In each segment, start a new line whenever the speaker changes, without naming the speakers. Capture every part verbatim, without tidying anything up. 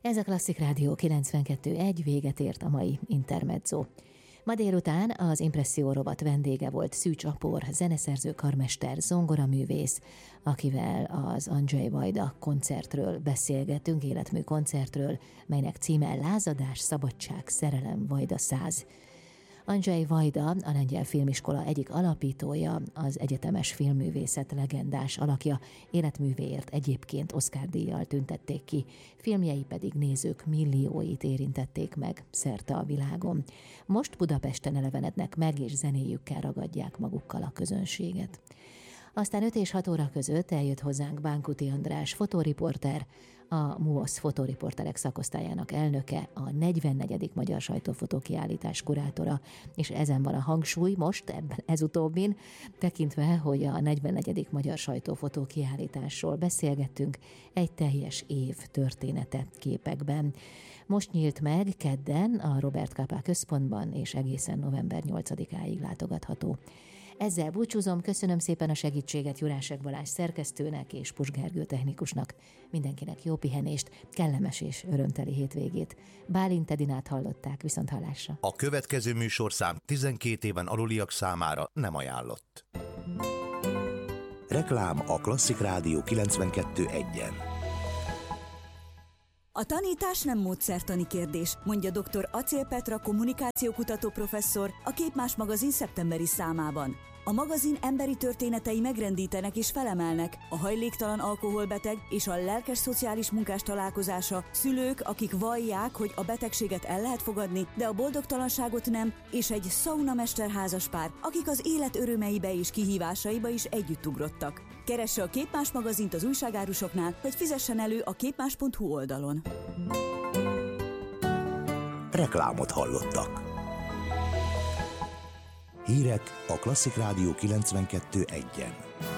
Ez a Klasszik Rádió kilencvenkettő egy, véget ért a mai intermezzo. Ma délután az Impresszió rovat vendége volt Szűcs Apor, zeneszerző, karmester, zongoraművész, akivel az Andrzej Wajda koncertről beszélgetünk, életmű koncertről, melynek címe Lázadás, szabadság, szerelem, Wajda száz. Andrzej Wajda, a Lengyel Filmiskola egyik alapítója, az egyetemes filmművészet legendás alakja, életművéért egyébként Oscar-díjjal tüntették ki, filmjei pedig nézők millióit érintették meg szerte a világon. Most Budapesten elevenednek meg, és zenéjükkel ragadják magukkal a közönséget. Aztán öt és hat óra között eljött hozzánk Bánkuti András fotóriporter, a MUOSZ fotóriporterek szakosztályának elnöke, a negyvennegyedik Magyar Sajtófotókiállítás kurátora, és ezen van a hangsúly most, ebben ez utóbbin, tekintve, hogy a negyvennegyedik Magyar Sajtófotókiállításról beszélgettünk, egy teljes év története képekben. Most nyílt meg kedden a Robert Capa központban, és egészen november nyolcadikáig látogatható. Ezzel búcsúzom, köszönöm szépen a segítséget Jurásek Balázs szerkesztőnek és Pus Gergő technikusnak. Mindenkinek jó pihenést, kellemes és örömteli hétvégét. Bálint Edinát hallották, viszont hallásra.
A következő műsorszám tizenkét éven aluliak számára nem ajánlott. Reklám a Klasszik Rádió kilencvenkettő egyen.
A tanítás nem módszertani kérdés, mondja dr. Acél Petra kommunikációkutató professzor a Képmás magazin szeptemberi számában. A magazin emberi történetei megrendítenek és felemelnek, a hajléktalan alkoholbeteg és a lelkes szociális munkás találkozása, szülők, akik vallják, hogy a betegséget el lehet fogadni, de a boldogtalanságot nem, és egy szaunamester házaspár, akik az élet örömeibe és kihívásaiba is együtt ugrottak. Keresse a Képmás magazint az újságárusoknál, vagy fizessen elő a képmás pont hu oldalon.
Reklámot hallottak. Hírek a Klasszik Rádió kilencvenkettő egyen.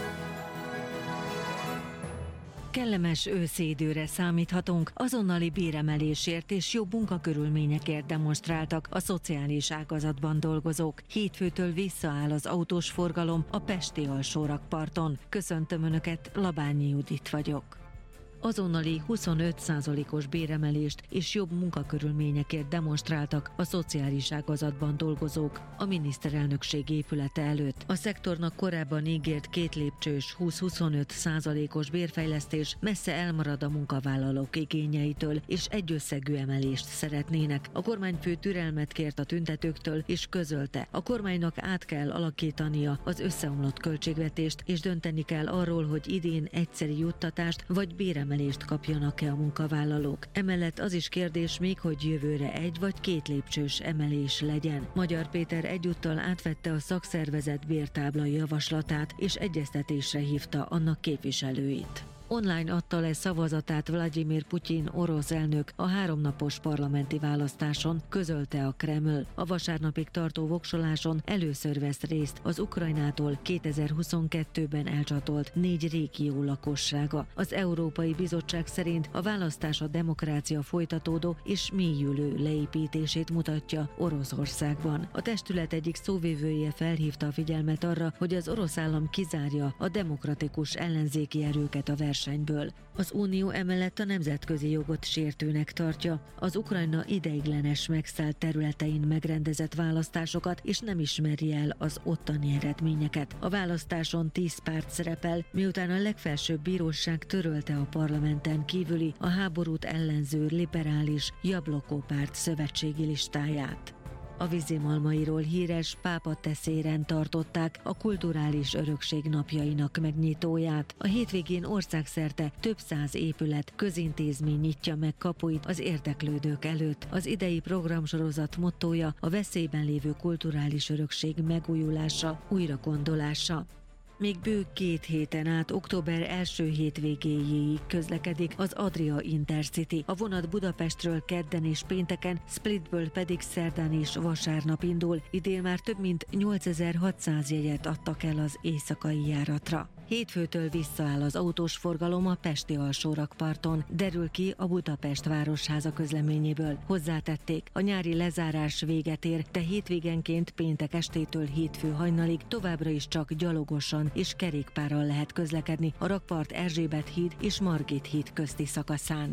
Kellemes őszi időre számíthatunk, azonnali béremelésért és jobb munkakörülményekért demonstráltak a szociális ágazatban dolgozók. Hétfőtől visszaáll az autós forgalom a pesti alsórakparton. Köszöntöm Önöket, Labányi Judit vagyok. Azonnali huszonöt százalékos béremelést és jobb munkakörülményekért demonstráltak a szociális ágazatban dolgozók a miniszterelnökség épülete előtt. A szektornak korábban ígért két lépcsős húsz-huszonöt százalékos bérfejlesztés messze elmarad a munkavállalók igényeitől, és egyösszegű emelést szeretnének. A kormányfő türelmet kért a tüntetőktől, és közölte, a kormánynak át kell alakítania az összeomlott költségvetést, és dönteni kell arról, hogy idén egyszeri juttatást vagy béremelést kapjanak-e a munkavállalók. Emellett az is kérdés még, hogy jövőre egy vagy két lépcsős emelés legyen. Magyar Péter egyúttal átvette a szakszervezet bértábla javaslatát, és egyeztetésre hívta annak képviselőit. Online adta le szavazatát Vladimir Putyin orosz elnök a háromnapos parlamenti választáson, közölte a Kreml. A vasárnapig tartó voksoláson először vesz részt az Ukrajnától kétezer-huszonkettőben elcsatolt négy régió lakossága. Az Európai Bizottság szerint a választás a demokrácia folytatódó és mélyülő leépítését mutatja Oroszországban. A testület egyik szóvivője felhívta a figyelmet arra, hogy az orosz állam kizárja a demokratikus ellenzéki erőket a versenyből. Az Unió emellett a nemzetközi jogot sértőnek tartja az Ukrajna ideiglenes megszállt területein megrendezett választásokat, és nem ismeri el az ottani eredményeket. A választáson tíz párt szerepel, miután a legfelsőbb bíróság törölte a parlamenten kívüli a háborút ellenző liberális Jabloko párt szövetségi listáját. A vízimalmairól híres Pápa teszéren tartották a kulturális örökség napjainak megnyitóját. A hétvégén országszerte több száz épület, közintézmény nyitja meg kapuit az érdeklődők előtt. Az idei programsorozat mottója a veszélyben lévő kulturális örökség megújulása, újragondolása. Még bő két héten át október első hétvégéjéig közlekedik az Adria Intercity. A vonat Budapestről kedden és pénteken, Splitből pedig szerdán és vasárnap indul. Idén már több mint nyolcezer-hatszáz jegyet adtak el az éjszakai járatra. Hétfőtől visszaáll az autós forgalom a pesti alsórakparton, derül ki a Budapest Városháza közleményéből. Hozzátették, a nyári lezárás véget ér, de hétvégenként péntek estétől hétfő hajnalig továbbra is csak gyalogosan és kerékpárral lehet közlekedni a rakpart Erzsébet híd és Margit híd közti szakaszán.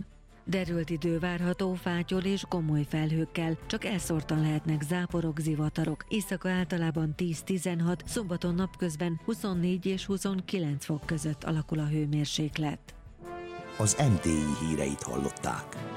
Derült idő várható fátyol és komoly felhőkkel, csak elszórtan lehetnek záporok, zivatarok. Éjszaka általában tíz-tizenhat, szombaton napközben huszonnégy és huszonkilenc fok között alakul a hőmérséklet.
Az em té i híreit hallották.